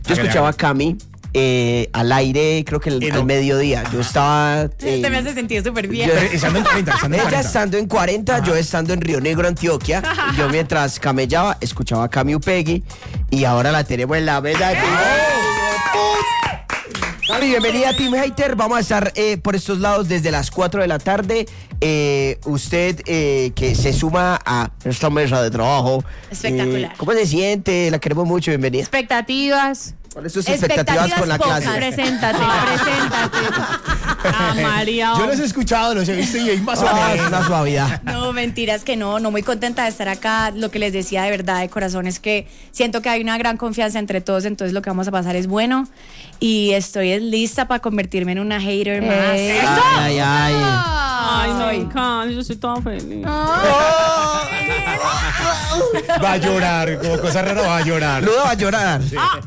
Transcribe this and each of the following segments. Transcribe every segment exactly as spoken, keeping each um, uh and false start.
Yo escuchaba a Cami eh, al aire, creo que el, Eh, no. al mediodía. Yo estaba... eh, Este me hace sentir súper bien. yo- Pero estando en cuarenta, estando en Ella cuarenta. estando en cuarenta, yo estando en Río Negro, Antioquia. Y yo mientras camellaba, escuchaba a Cami Upegui. Y ahora la tenemos en la mesa. de- Cami, bienvenida a Team Hater. Vamos a estar eh, por estos lados desde las cuatro de la tarde. Eh, usted eh, que se suma a esta mesa de trabajo. Espectacular. eh, ¿Cómo se siente? La queremos mucho. Bienvenida. Expectativas. ¿Cuáles son sus expectativas con la pocas. clase? Preséntate, preséntate. Ah, María. Yo los he escuchado, los he visto y hay más o Ah, es menos. una suavidad. No, mentiras que no, no muy contenta de estar acá. Lo que les decía de verdad, de corazón, es que siento que hay una gran confianza entre todos, entonces lo que vamos a pasar es bueno. Y estoy lista para convertirme en una hater más. Eh. Ay, ay, ay. Ay, no, Soy. encanta, yo soy toda feliz. Va a llorar, como cosa rara va a llorar. Ludo va a llorar.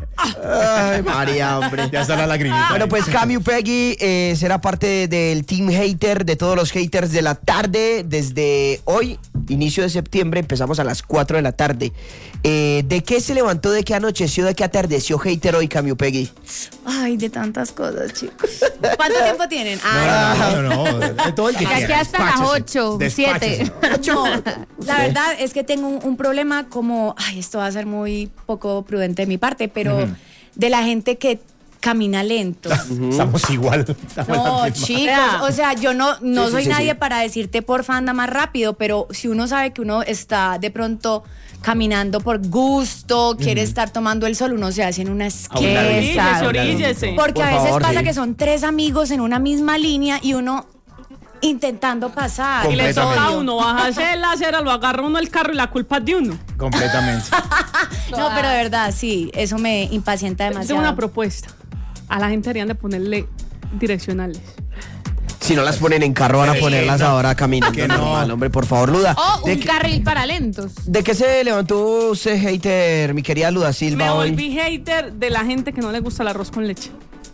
Ay, María, hombre. Ya está la lagrimita. Bueno, pues Cami Upegui eh, será parte del Team Hater, de todos los haters de la tarde. Desde hoy, inicio de septiembre, empezamos a las cuatro de la tarde. Eh, ¿De qué se levantó, de qué anocheció, de qué atardeció hater hoy, Cami Upegui? Ay, de tantas cosas, chicos. ¿Cuánto tiempo tienen? Ay, No, no, no, de todo el que De aquí quiera. hasta las Despáchese, ocho, despáchese. siete. no, la verdad es que tengo un, un problema como, ay, esto va a ser muy poco prudente de mi parte, pero de la gente que camina lento. Estamos igual. Estamos en la No, misma. chicos, o sea, yo no, no Sí, sí, soy sí, nadie sí. para decirte porfa anda más rápido, pero si uno sabe que uno está de pronto caminando por gusto, quiere estar tomando el sol, uno se hace en una esquina. Oríllese, oríllese. Porque Por a veces favor, pasa sí. que son tres amigos en una misma línea y uno intentando pasar. Y le toca a Completamente. uno bajarse el acera, lo agarra uno el carro y la culpa es de uno. Completamente. No, pero de verdad, sí, eso me impacienta Tengo demasiado. una propuesta. A la gente deberían de ponerle direccionales. Si no las ponen en carro, van a Sí, ponerlas no. ahora caminando. Que no. normal, hombre, por favor, Luda. Oh, Oh, O ¿De un qué- carril para lentos. ¿De qué se levantó usted, hater, mi querida Luda Me Silva, hoy? volví hater de la gente que no le gusta el arroz con leche.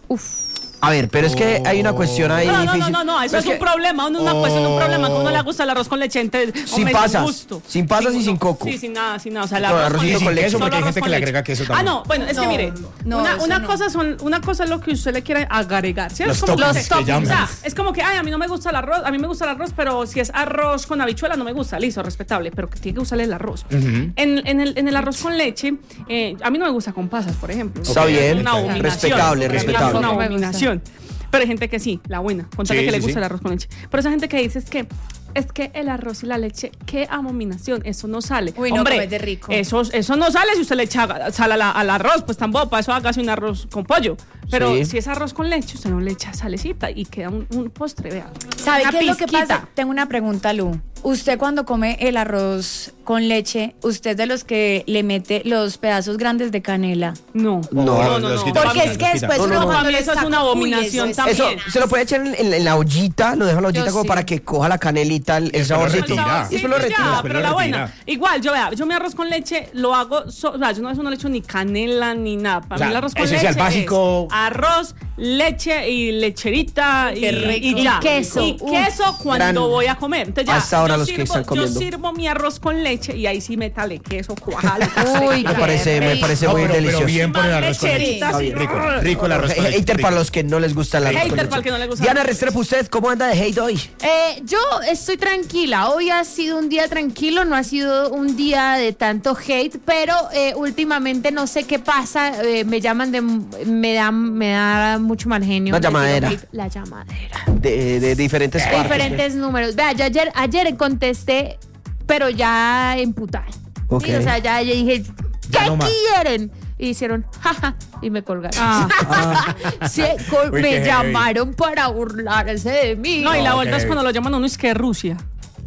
A ver, pero es que hay una cuestión ahí No, no, no, difícil. no, no, eso Pero es un que- problema, no es una cuestión de un problema, que a uno le gusta el arroz con leche, entonces, Sin hombre, pasas, gusto. sin pasas y sin coco. Sí, sin nada, sin nada, o sea, el No, arroz con arrocito leche. con leche, solo porque hay arroz gente con que le leche. agrega queso Ah, también. no, bueno, es que No, mire, no, una, eso una no. cosa son, una cosa es lo que usted le quiere agregar, ¿cierto? Los Es como que toppings usted- que llaman. o sea, es como que, ay, a mí no me gusta el arroz, a mí me gusta el arroz, pero si es arroz con habichuela no me gusta, listo, respetable, pero que tiene que usarle el arroz. en, en el, en el arroz con leche, eh, a mí no me gusta con pasas, por ejemplo. Está Es bien, una abominación. respetable, Para mí respetable. Es una No me abominación. Pero hay gente que sí, la buena, contarle Sí, que le sí, gusta sí. el arroz con leche. Pero esa gente que dice es que es que el arroz y la leche, qué abominación, eso no sale. Uy, no, Hombre, pero es de rico. Eso, eso no sale si usted le echa sal a la- al arroz, pues tampoco, para eso hágase un arroz con pollo. Pero Sí. si es arroz con leche, usted no le echa salecita y queda un, un postre, vea. ¿Sabe Una qué es lo que pizquita. pasa? Tengo una pregunta, Lu. Usted cuando come el arroz con leche, ¿usted es de los que le mete los pedazos grandes de canela? No, No, no, no. los no. quita, Porque los es quita, que los quita. después No, no, uno no. cuando Para mí le eso es saca, una uy, abominación eso también. Eso se lo puede echar en, en- en la ollita, lo deja en la ollita Yo como sí. para que coja la canelita, el, el después lo saborcito. retira. Y después lo Sí, retira. ya, después pero lo la retira. buena. Igual, yo vea, yo mi arroz con leche lo hago, so- o sea, yo no, eso no le echo ni canela ni nada. Para O sea, mí el arroz con esencial, leche básico. es arroz, leche y lecherita y, Qué rico. y ya. Y queso. Y Uf. queso cuando Gran- voy a comer. Entonces ya, Hasta ahora yo los que sirvo, están comiendo. Yo sirvo mi arroz con leche y ahí sí métale queso, cuajalo. Uy, Me qué parece, me rico. parece No, muy pero, pero delicioso. bien por el arroz con leche. Lecherita, Está así, bien. Rico, rico el arroz con leche. Hater rico. para los que no les gusta el arroz Hater con leche. para el que no le gusta Diana el arroz. Restrepo, ¿usted cómo anda de hate hoy? Eh, yo estoy tranquila. Hoy ha sido un día tranquilo, no ha sido un día de tanto hate, pero eh, últimamente no sé qué pasa. eh, me llaman de. Me da, me da mucho mal genio. La les digo llamadera. hate. La llamadera. De, de diferentes partes. Diferentes números. Vea, yo ayer, ayer contesté, pero ya emputada. Ok. Sí, o sea, ya, ya dije, Ya ¿qué no más. quieren? Y hicieron, jaja, y me colgaron. Ah. Sí, col- Uy, me qué heavy. llamaron para burlarse de mí. No, y la No, vuelta ok. es cuando lo llaman a uno es que Rusia.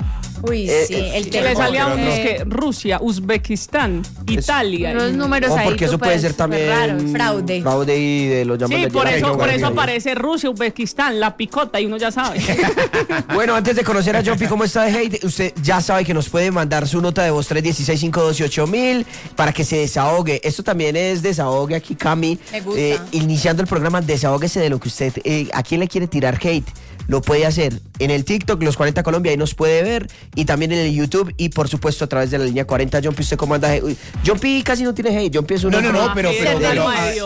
Uy, Eh, sí, eh, el Que que le salía a pero uno no. es que Rusia, Uzbekistán, Italia. Los y- números O ahí. porque eso súper, puede ser súper también raros. Fraude. Fraude y de los llaman Sí, de por llegar a eso, por jugar eso bien. aparece Rusia, Uzbekistán, la picota y uno ya sabe. Bueno, antes de conocer a Jumpy cómo está de hate, usted ya sabe que nos puede mandar su nota de voz tres uno seis, cinco uno dos, ocho mil para que se desahogue. Esto también es desahogue aquí, Cami. Me gusta. Eh, iniciando el programa, desahóguese de lo que usted, eh, a quién le quiere tirar hate. Lo puede hacer en el TikTok, Los cuarenta Colombia, ahí nos puede ver. Y también en el YouTube y por supuesto a través de la línea cuarenta. Jumpy, ¿usted cómo anda? Uy, Jumpy casi no tiene hate. Jumpy es una... No, no, no, pero, Sí, pero, es del pero, medio.